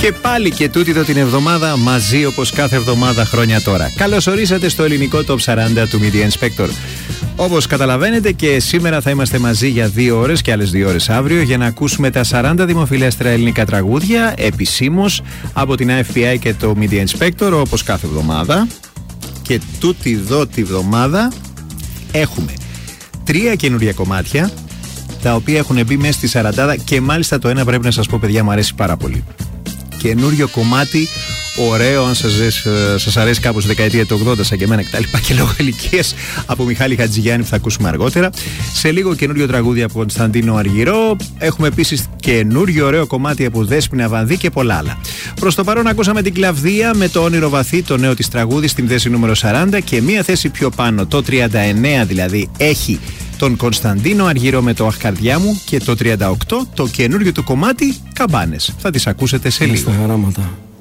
Και πάλι και τούτη εδώ την εβδομάδα μαζί όπως κάθε εβδομάδα χρόνια τώρα. Καλώς ορίσατε στο ελληνικό Top 40 του Media Inspector. Όπως καταλαβαίνετε και σήμερα θα είμαστε μαζί για 2 ώρες και άλλες 2 ώρες αύριο για να ακούσουμε τα 40 δημοφιλέστερα ελληνικά τραγούδια επισήμως από την AFPI και το Media Inspector όπως κάθε εβδομάδα. Και τούτη εδώ τη εβδομάδα έχουμε 3 καινούργια κομμάτια τα οποία έχουν μπει μέσα στη 40 και μάλιστα το ένα πρέπει να σας πω παιδιά μου αρέσει πάρα πολύ. Καινούριο κομμάτι, ωραίο, αν σας αρέσει κάπως δεκαετία του 80 σαν και εμένα κτλ. Και λόγω ηλικίας από Μιχάλη Χατζηγιάννη που θα ακούσουμε αργότερα. Σε λίγο καινούριο τραγούδι από Κωνσταντίνο Αργυρό. Έχουμε επίσης καινούριο ωραίο κομμάτι από Δέσποινα Βανδύ και πολλά άλλα. Προς το παρόν ακούσαμε την Κλαβδία με το Όνειρο Βαθύ, το νέο της τραγούδι στην θέση νούμερο 40 και μία θέση πιο πάνω, το 39 δηλαδή, έχει τον Κωνσταντίνο Αργυρό με το Αχ καρδιά μου και το 38 το καινούριο του κομμάτι Καμπάνες. Θα τις ακούσετε σε λίγο.